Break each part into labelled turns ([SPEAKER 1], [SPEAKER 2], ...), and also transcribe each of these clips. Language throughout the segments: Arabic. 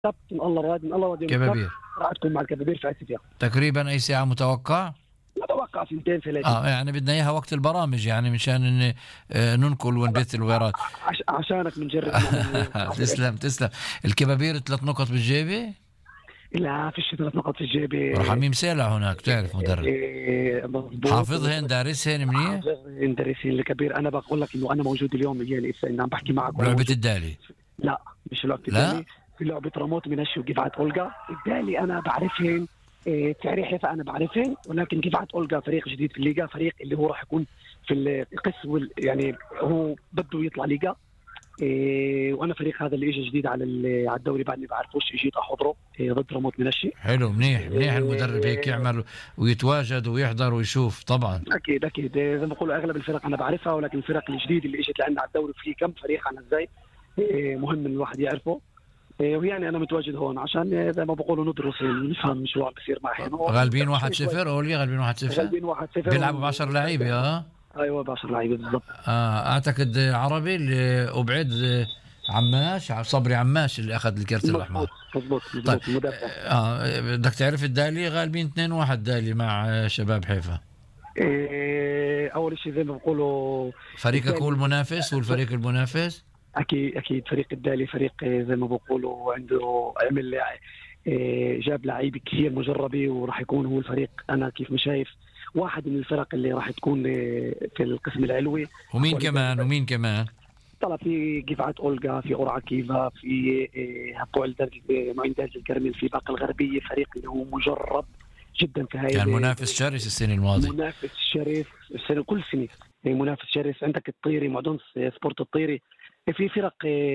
[SPEAKER 1] من الله راضي، من الله راضي
[SPEAKER 2] كبابير
[SPEAKER 1] راح تكون مع الكبابير في اسيا.
[SPEAKER 2] تقريبا أي ساعة متوقع؟
[SPEAKER 1] اتوقع 2-3.
[SPEAKER 2] يعني بدنا إياها وقت البرامج، يعني مشان إن ننقل ونبث الويرات.
[SPEAKER 1] عشانك بنجرب.
[SPEAKER 2] تسلم. الكبابير 3 نقط بالجيبة؟
[SPEAKER 1] لا فيش 3 نقط في الجيب.
[SPEAKER 2] رحميم سالع هناك، تعرف مدرب حافظهن دارسهن منيح.
[SPEAKER 1] حافظهن دارسهن الكبير. انا بقول لك انه انا موجود اليوم يعني إني عم بحكي معك.
[SPEAKER 2] لعبة الدالي؟
[SPEAKER 1] لا مش لعبة الدالي، في لعبة راموت منشي وجفعة أولجا. الدالي أنا بعرفهن، سعري حيفا أنا بعرفهن، ولكن جفعة أولجا فريق جديد في الليغا، فريق اللي هو راح يكون في القسم يعني هو بده يطلع ليغا. وانا فريق هذا اللي اجى جديد على الدوري بعدني بعرفوش، اجيت احضره ضد راموت منشي.
[SPEAKER 2] حلو، منيح المدرب هيك يعمل ويتواجد ويحضر ويشوف. طبعا
[SPEAKER 1] اكيد زي ما بقولوا اغلب الفرق انا بعرفها، ولكن الفرق الجديد اللي اجت لعندنا على الدوري في كم فريق عنا ازاي مهم ان الواحد يعرفه. ويعني انا متواجد هون عشان زي ما بقولوا ندرس ونفهم شو عم بيصير معهم.
[SPEAKER 2] غالبين 1-0 اولي، غالبين 1-0.
[SPEAKER 1] غالبين 1-0.
[SPEAKER 2] بيلعبوا ب10 لعيبه.
[SPEAKER 1] ايوه ب10 لعيبه بالضبط.
[SPEAKER 2] اعتقد عربي اللي ابعد عماش صبري عماش اللي اخذ الكرت الاحمر.
[SPEAKER 1] مظبوط.
[SPEAKER 2] طيب بدك تعرف الدالي غالبين 2-1 دالي مع شباب حيفا.
[SPEAKER 1] اول شيء زي ما بقولوا
[SPEAKER 2] فريقك هو المنافس، والفريق المنافس
[SPEAKER 1] اكيد فريق الدالي فريق زي ما بقولوا عنده عمل جاب لعيبه كثير مجربه، وراح يكون هو الفريق انا كيف ما شايف واحد من الفرق اللي راح تكون في القسم العلوي.
[SPEAKER 2] ومين كمان
[SPEAKER 1] طلع في جفعة أولجا، في قرعة كيفا، في هبوع معين درج الكرمل، في باقة الغربية، فريق اللي هو مجرب جدا في هاي.
[SPEAKER 2] كان منافس شرس السنة الماضية.
[SPEAKER 1] منافس شرس السنة كل سنة منافس شرس. عندك الطيري معدون سبورت الطيري. في فرق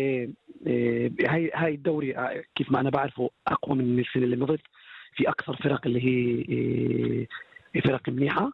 [SPEAKER 1] هاي الدوري كيف ما أنا بعرفه أقوى من السنة اللي مضت. في أكثر فرق اللي هي فرق منيحة.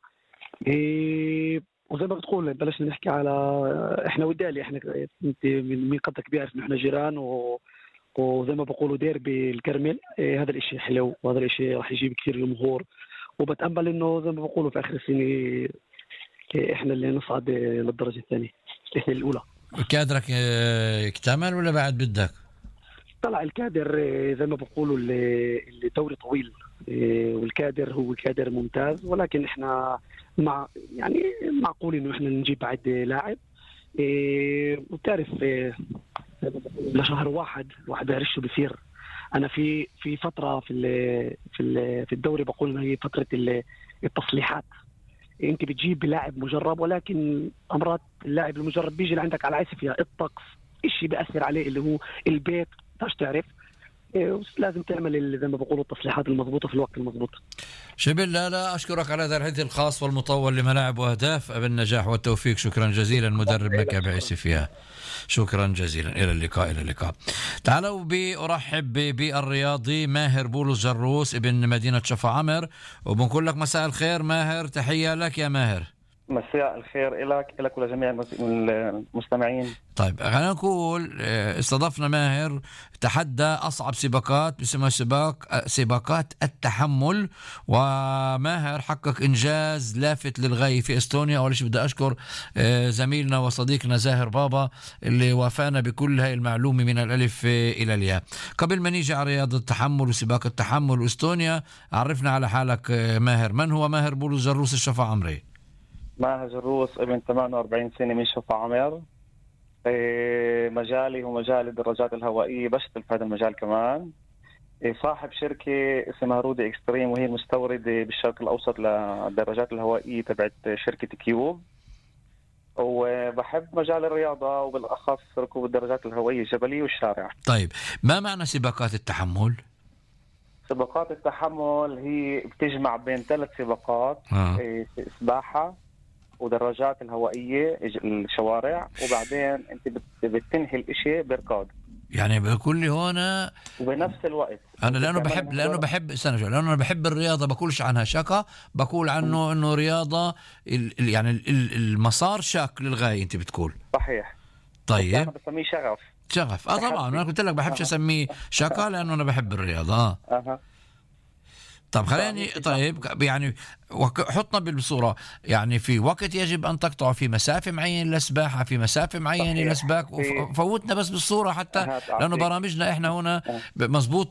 [SPEAKER 1] وزي ما بتقول بلشنا نحكي على احنا والدالي. احنا من قدك بيعرف انه احنا جيران وزي ما بقولوا ديربي الكرمل. هذا الاشي حلو، وهذا الاشي راح يجيب كثير جمهور، وبتأمل انه زي ما بقولوا في اخر السنة احنا اللي نصعد للدرجة الثانية الاولى.
[SPEAKER 2] كادرك اكتمل ولا بعد بدك؟
[SPEAKER 1] طلع الكادر زي ما بقولوا الدوري طويل، والكادر هو كادر ممتاز، ولكن احنا يعني معقول انه احنا نجيب بعد لاعب. وتعرف لشهر واحد بيعرف شو بيصير. انا في فتره في الدوري بقول انه هي فتره التصليحات. انت بتجيب لاعب مجرب، ولكن امرات اللاعب المجرب بيجي لعندك على عسفية الطقس اشي بيأثر عليه اللي هو البيت. تاش تعرف لازم تعمل زي ما بقولوا التصليحات المضبوطة في الوقت المضبوط.
[SPEAKER 2] شبل لا أشكرك على هذا الحديث الخاص والمطول لملاعب وأهداف. بالنجاح والتوفيق. شكرا جزيلا مدرب مكة بعيسي فيها. شكرا جزيلا. إلى اللقاء. تعالوا أرحب بالرياضي ماهر بولس جروس ابن مدينة شفا عمر، وبنقول لك مساء الخير ماهر. تحية لك يا ماهر.
[SPEAKER 3] مساء الخير لك ولجميع المستمعين.
[SPEAKER 2] طيب خلينا نقول استضفنا ماهر تحدى أصعب سباقات باسمها سباقات التحمل، وماهر حقق إنجاز لافت للغاية في إستونيا. أول شيء بدي أشكر زميلنا وصديقنا زاهر بابا اللي وافانا بكل هاي المعلومة من الألف إلى الياء. قبل ما نيجي على رياضة التحمل وسباق التحمل وإستونيا، عرفنا على حالك ماهر. من هو ماهر بولس جروس الشفا عمري؟
[SPEAKER 3] ماهر جروس ابن 48 سنة من شفا عمر. مجالي هو مجال الدراجات الهوائية، بشتغل في هذا المجال كمان. صاحب شركة اسمها رودي اكستريم، وهي المستوردة بالشرق الأوسط للدراجات الهوائية تبعت شركة كيوب. وبحب مجال الرياضة وبالأخص ركوب الدراجات الهوائية الجبلية والشارع.
[SPEAKER 2] طيب ما معنى سباقات التحمل؟
[SPEAKER 3] سباقات التحمل هي بتجمع بين 3 سباقات. سباحة ودراجات الهوائية الشوارع، وبعدين انت بتنهي الاشي بركض.
[SPEAKER 2] يعني بقول لي هون
[SPEAKER 3] وبنفس الوقت
[SPEAKER 2] انا لانه بحب الرياضه، بقولش عنها شقة، بقول عنه انه رياضه يعني المسار شاق للغايه. انت بتقول
[SPEAKER 3] صحيح.
[SPEAKER 2] طيب
[SPEAKER 3] انا بسميه شغف.
[SPEAKER 2] طبعا انا قلت لك بحبش اسميه شقة لانه انا بحب الرياضه. طب خليني طيب يعني حطنا بالصورة، يعني في وقت يجب أن تقطع، في مسافة معينة للسباحة، في مسافة معينة للسباق، فوتنا بس بالصورة حتى لأنه برامجنا إحنا هنا مزبوط